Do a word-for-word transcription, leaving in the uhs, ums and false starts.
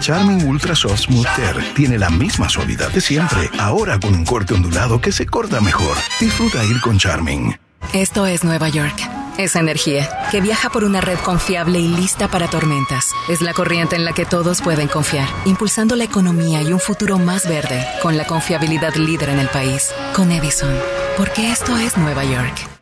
Charmin Ultra Soft Smooth Tear tiene la misma suavidad de siempre, ahora con un corte ondulado que se corta mejor. Disfruta ir con Charmin. Esto es Nueva York. Es energía que viaja por una red confiable y lista para tormentas. Es la corriente en la que todos pueden confiar, impulsando la economía y un futuro más verde, con la confiabilidad líder en el país. Con Edison, porque esto es Nueva York.